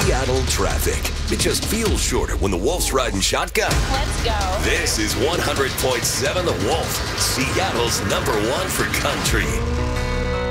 Seattle traffic. It just feels shorter when the Wolf's riding shotgun. Let's go. This is 100.7 The Wolf, Seattle's #1 for country.